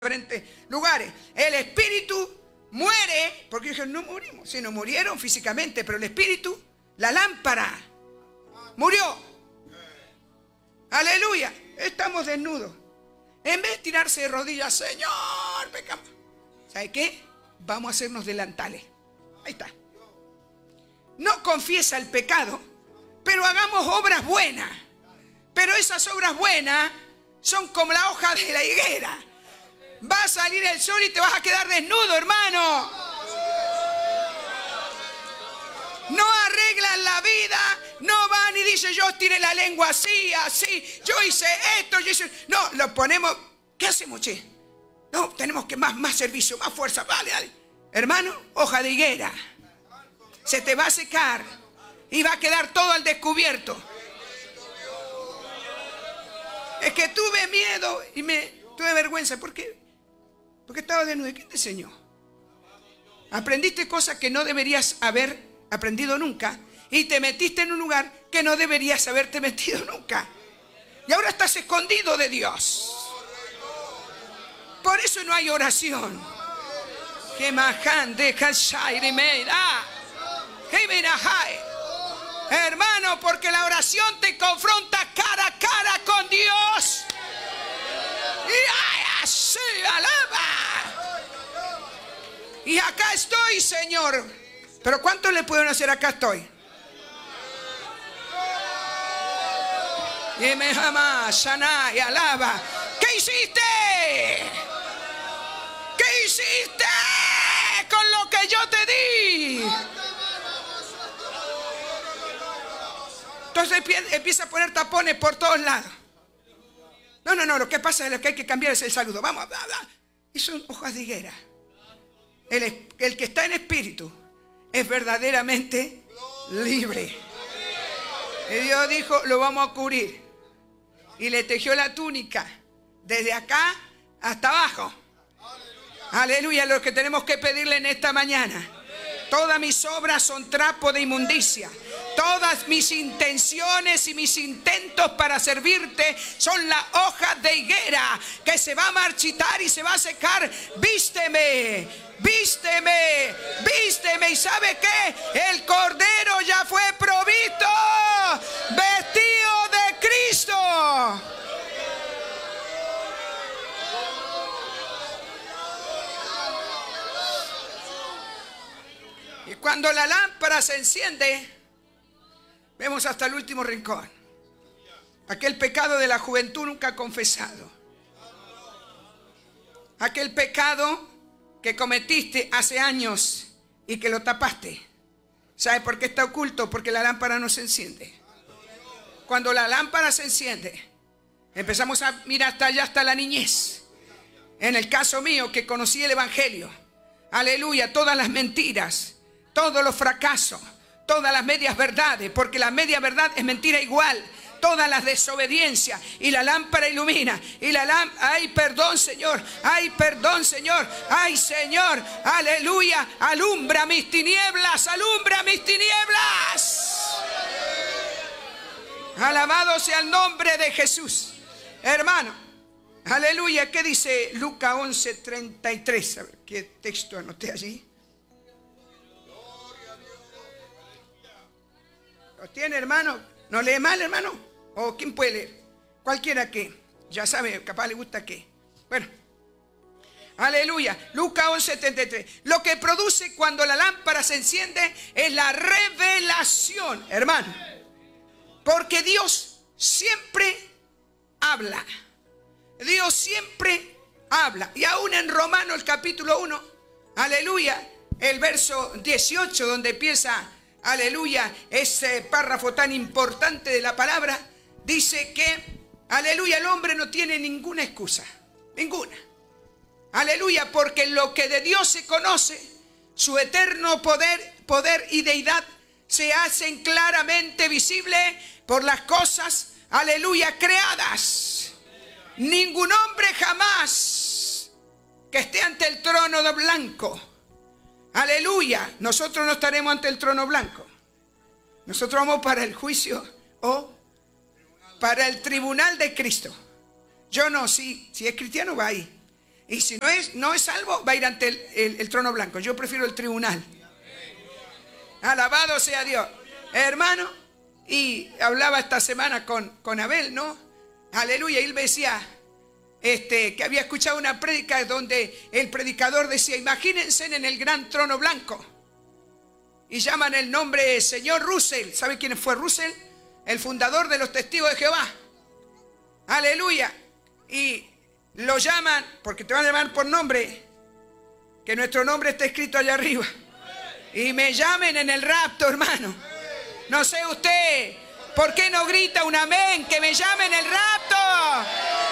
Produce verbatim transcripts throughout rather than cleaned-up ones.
diferentes lugares. El espíritu muere, porque dijeron, no morimos, si no murieron físicamente, pero el espíritu, la lámpara, murió. Aleluya, estamos desnudos. En vez de tirarse de rodillas, Señor, pecamos. ¿Sabe qué? Vamos a hacernos delantales. Ahí está. No confiesa el pecado, pero hagamos obras buenas. Pero esas obras buenas son como la hoja de la higuera. Va a salir el sol y te vas a quedar desnudo, hermano. No arreglan la vida, no van y dicen, yo tiré la lengua así, así, yo hice esto, yo hice... No, lo ponemos, ¿qué hacemos, che? No, tenemos que más, más servicio, más fuerza, vale, dale. Hermano, hoja de higuera. Se te va a secar y va a quedar todo al descubierto. Es que tuve miedo y me tuve vergüenza. ¿Por qué? Porque estaba desnudo. ¿Quién te enseñó? Aprendiste cosas que no deberías haber aprendido nunca y te metiste en un lugar que no deberías haberte metido nunca. Y ahora estás escondido de Dios. Por eso no hay oración. Hermano, porque la oración te confronta cara a cara con Dios. Y así alaba. Y acá estoy, Señor. Pero ¿cuántos le pueden hacer acá estoy? Y me ama, sana y alaba. ¿Qué hiciste? ¿Qué hiciste con lo que yo te di? Entonces empieza a poner tapones por todos lados. No, no, no, lo que pasa es que hay que cambiar es el saludo. Vamos, bla, bla. Y son hojas de higuera. El, el que está en espíritu es verdaderamente libre. Y Dios dijo, lo vamos a cubrir. Y le tejió la túnica desde acá hasta abajo. Aleluya, lo que tenemos que pedirle en esta mañana. Todas mis obras son trapo de inmundicia. Todas mis intenciones y mis intentos para servirte son la hoja de higuera que se va a marchitar y se va a secar. Vísteme, vísteme, vísteme. ¿Y sabe qué? El Cordero ya fue provisto, vestido de Cristo. Y cuando la lámpara se enciende, vemos hasta el último rincón. Aquel pecado de la juventud nunca confesado. Aquel pecado que cometiste hace años y que lo tapaste. ¿Sabe por qué está oculto? Porque la lámpara no se enciende. Cuando la lámpara se enciende, empezamos a mirar hasta allá, hasta la niñez. En el caso mío, que conocí el evangelio. Aleluya, todas las mentiras, todos los fracasos, todas las medias verdades, porque la media verdad es mentira igual. Todas las desobediencias, y la lámpara ilumina, y la lámpara, ay perdón Señor, ay perdón Señor, ay Señor, aleluya, alumbra mis tinieblas, alumbra mis tinieblas. Alabado sea el nombre de Jesús. Hermano, aleluya. ¿Qué dice Lucas once treinta y tres? A ver, ¿qué texto anoté allí? ¿Lo tiene, hermano? ¿No lee mal, hermano? ¿O quién puede leer? Cualquiera que, ya sabe, capaz le gusta que. Bueno, aleluya. Lucas once treinta y tres. Lo que produce cuando la lámpara se enciende es la revelación, hermano. Porque Dios siempre habla. Dios siempre habla. Y aún en Romanos el capítulo uno, aleluya, el verso dieciocho, donde empieza, aleluya, ese párrafo tan importante de la palabra, dice que, aleluya, el hombre no tiene ninguna excusa, ninguna. Aleluya, porque lo que de Dios se conoce, su eterno poder, poder y deidad, se hacen claramente visibles por las cosas, aleluya, creadas. Ningún hombre jamás que esté ante el trono de blanco, aleluya, nosotros no estaremos ante el trono blanco. Nosotros vamos para el juicio o para el tribunal de Cristo. Yo no, si, si es cristiano va ahí. Y si no es, no es salvo, va a ir ante el, el, el trono blanco. Yo prefiero el tribunal. Alabado sea Dios. Hermano, y hablaba esta semana con, con Abel, ¿no? Aleluya. Y él me decía este, que había escuchado una prédica donde el predicador decía, imagínense en el gran trono blanco. Y llaman el nombre señor Russell. ¿Sabe quién fue Russell? El fundador de los Testigos de Jehová. Aleluya. Y lo llaman, porque te van a llamar por nombre, que nuestro nombre está escrito allá arriba. Y me llamen en el rapto, hermano. No sé usted, ¿por qué no grita un amén? Que me llamen en el rapto.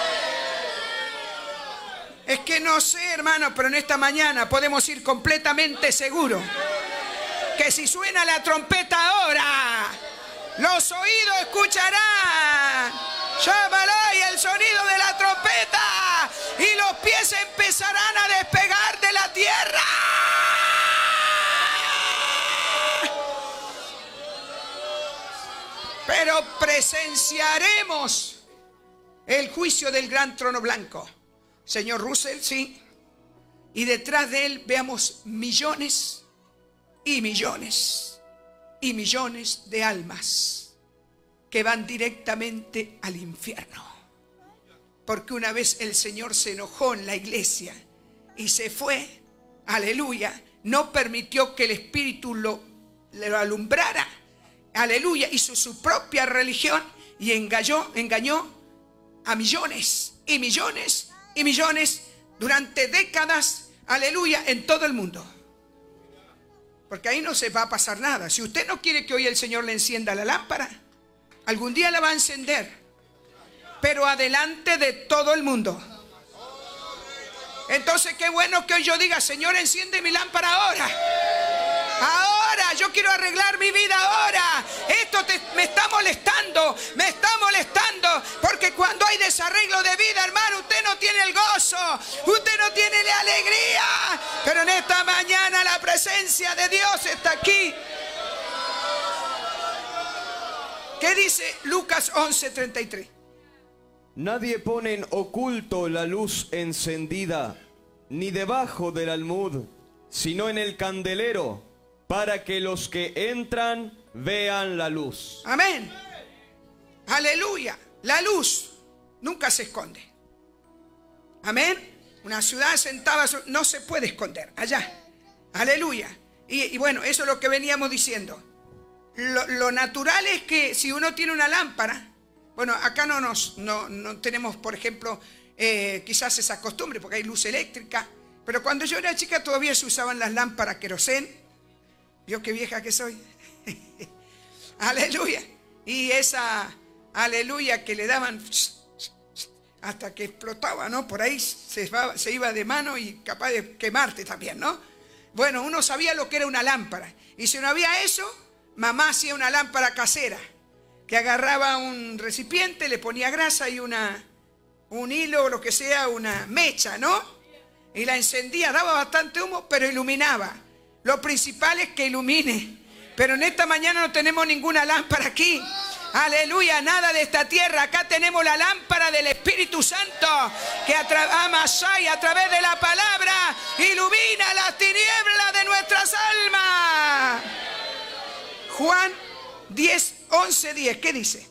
Es que no sé, hermano, pero en esta mañana podemos ir completamente seguros que si suena la trompeta ahora, los oídos escucharán, llámalo, y el sonido de la trompeta, y los pies empezarán a despegar de la tierra. Pero presenciaremos el juicio del gran trono blanco. Señor Russell, sí. Y detrás de él veamos millones y millones y millones de almas que van directamente al infierno. Porque una vez el Señor se enojó en la iglesia y se fue, aleluya, no permitió que el Espíritu lo, lo alumbrara. Aleluya, hizo su propia religión y engañó, engañó a millones y millones y millones durante décadas, aleluya, en todo el mundo. Porque ahí no se va a pasar nada. Si usted no quiere que hoy el Señor le encienda la lámpara, algún día la va a encender, pero adelante de todo el mundo. Entonces qué bueno que hoy yo diga, Señor, enciende mi lámpara ahora. Ahora, yo quiero arreglar mi vida ahora. Esto te, me está molestando, me está molestando. Porque cuando hay desarreglo de vida, hermano, usted no tiene el gozo, usted no tiene la alegría. Pero en esta mañana la presencia de Dios está aquí. ¿Qué dice Lucas once treinta y tres? Nadie pone en oculto la luz encendida, ni debajo del almud, sino en el candelero, para que los que entran vean la luz. Amén. Aleluya. La luz nunca se esconde. Amén. Una ciudad sentada no se puede esconder. Allá. Aleluya. Y, y bueno, eso es lo que veníamos diciendo. Lo, lo natural es que si uno tiene una lámpara, bueno, acá no, nos, no, no tenemos, por ejemplo, eh, quizás esa costumbre, porque hay luz eléctrica. Pero cuando yo era chica todavía se usaban las lámparas querosén. ¿Vio qué vieja que soy? Aleluya. Y esa, aleluya, que le daban hasta que explotaba, ¿no? Por ahí se iba, se iba de mano y capaz de quemarte también, ¿no? Bueno, uno sabía lo que era una lámpara. Y si no había eso, mamá hacía una lámpara casera, que agarraba un recipiente, le ponía grasa y una, un hilo o lo que sea, una mecha, ¿no? Y la encendía, daba bastante humo, pero iluminaba. Lo principal es que ilumine. Pero en esta mañana no tenemos ninguna lámpara aquí. Aleluya, nada de esta tierra. Acá tenemos la lámpara del Espíritu Santo que a, tra Amasai, a través de la palabra ilumina las tinieblas de nuestras almas. Juan diez, once, diez, ¿qué dice?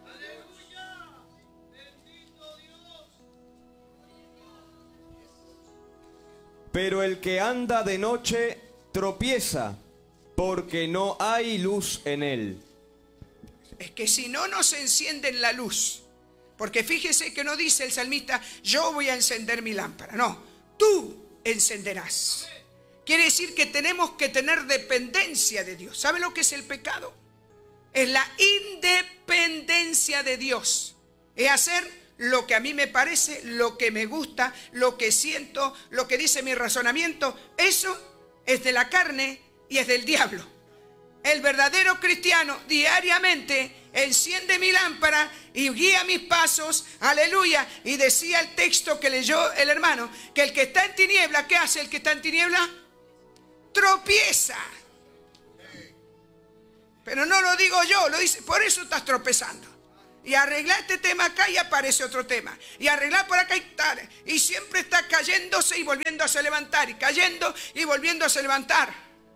Pero el que anda de noche tropieza, porque no hay luz en él. Es que si no nos encienden la luz, porque fíjese que no dice el salmista, yo voy a encender mi lámpara. No, tú encenderás. Quiere decir que tenemos que tener dependencia de Dios. ¿Sabe lo que es el pecado? Es la independencia de Dios. Es hacer lo que a mí me parece, lo que me gusta, lo que siento, lo que dice mi razonamiento. Eso es de la carne y es del diablo. El verdadero cristiano diariamente enciende mi lámpara y guía mis pasos, aleluya. Y decía el texto que leyó el hermano, que el que está en tiniebla, ¿qué hace el que está en tiniebla? Tropieza. Pero no lo digo yo, lo dice, por eso estás tropezando. Y arreglar este tema acá y aparece otro tema. Y arreglar por acá y tal. Y siempre está cayéndose y volviéndose a levantar. Y cayendo y volviéndose a levantar.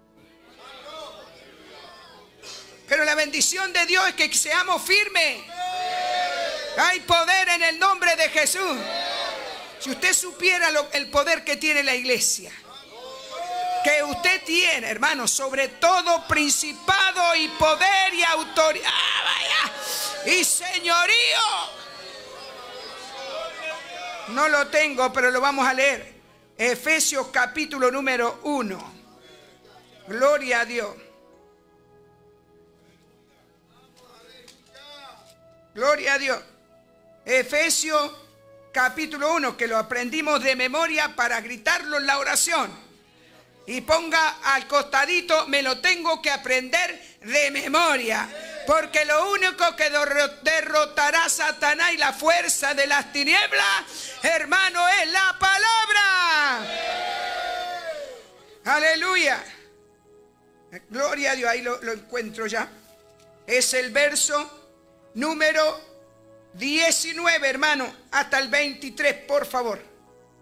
Pero la bendición de Dios es que seamos firmes. Hay poder en el nombre de Jesús. Si usted supiera lo, el poder que tiene la iglesia. Que usted tiene, hermano, sobre todo principado y poder y autoridad. ¡Ah, vaya! Y señorío. No lo tengo, pero lo vamos a leer. Efesios capítulo número uno. Gloria a Dios. Gloria a Dios. Efesios capítulo uno, que lo aprendimos de memoria para gritarlo en la oración. Y ponga al costadito, me lo tengo que aprender de memoria. Porque lo único que derrotará a Satanás y la fuerza de las tinieblas, hermano, es la palabra. Aleluya. Gloria a Dios, ahí lo, lo encuentro ya. Es el verso número diecinueve, hermano, hasta el veintitrés, por favor.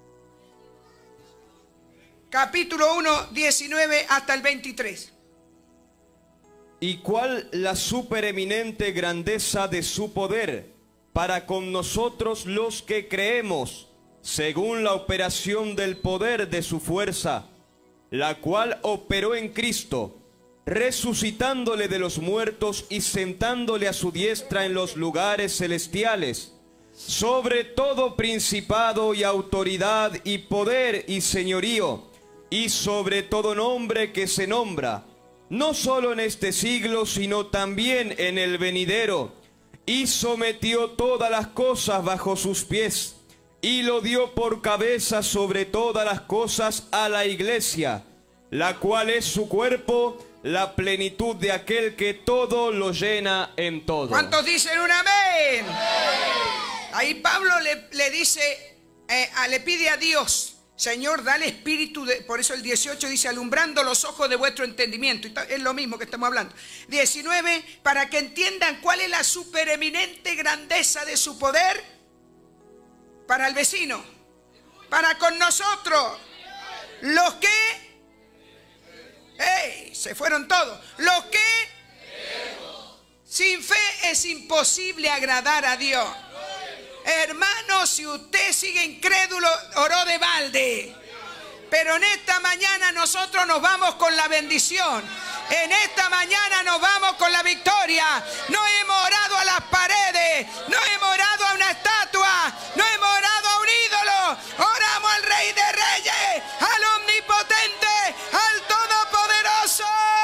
Capítulo uno, diecinueve hasta el veintitrés. ¿Y cuál la supereminente grandeza de su poder para con nosotros los que creemos, según la operación del poder de su fuerza, la cual operó en Cristo, resucitándole de los muertos y sentándole a su diestra en los lugares celestiales, sobre todo principado y autoridad y poder y señorío, y sobre todo nombre que se nombra, no solo en este siglo, sino también en el venidero, y sometió todas las cosas bajo sus pies, y lo dio por cabeza sobre todas las cosas a la iglesia, la cual es su cuerpo, la plenitud de aquel que todo lo llena en todo. ¿Cuántos dicen un amén? Ahí Pablo le, le dice, eh, le pide a Dios, Señor, dale espíritu de... Por eso el dieciocho dice, alumbrando los ojos de vuestro entendimiento. Es lo mismo que estamos hablando. diecinueve, para que entiendan cuál es la supereminente grandeza de su poder para el vecino, para con nosotros, los que... ¡Ey! Se fueron todos. Los que... Sin fe es imposible agradar a Dios. Hermano, si usted sigue incrédulo, oró de balde. Pero en esta mañana nosotros nos vamos con la bendición. En esta mañana nos vamos con la victoria. No hemos orado a las paredes, no hemos orado a una estatua, no hemos orado a un ídolo. Oramos al Rey de Reyes, al Omnipotente, al Todopoderoso.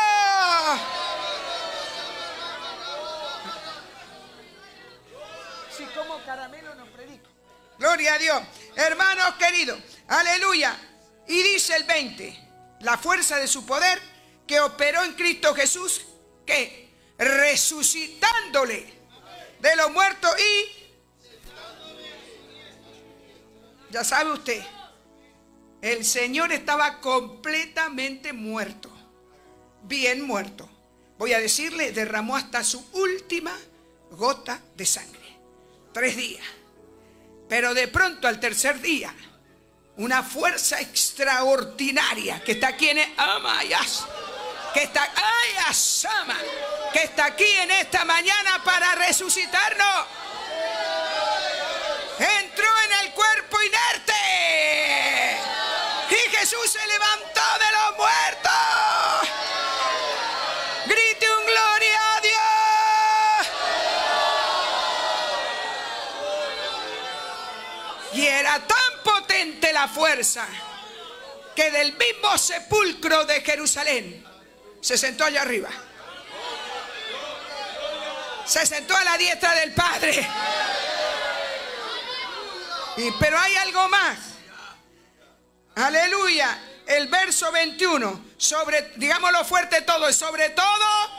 Si como caramelo no predico. Gloria a Dios. Hermanos queridos, aleluya. Y dice el veinte, la fuerza de su poder que operó en Cristo Jesús, que resucitándole de los muertos y... Ya sabe usted, el Señor estaba completamente muerto, bien muerto. Voy a decirle, derramó hasta su última gota de sangre. Tres días. Pero de pronto al tercer día, una fuerza extraordinaria que está aquí en Amayas, que está, ay, Asama, que está aquí en esta mañana para resucitarnos. Entró en el cuerpo inerte y Jesús se levantó de los muertos. Grite un gloria a Dios. Y era tan potente la fuerza que del mismo sepulcro de Jerusalén se sentó allá arriba. Se sentó a la diestra del Padre. Y, pero hay algo más. Aleluya. El verso veintiuno. Sobre, digámoslo fuerte todo. Sobre todo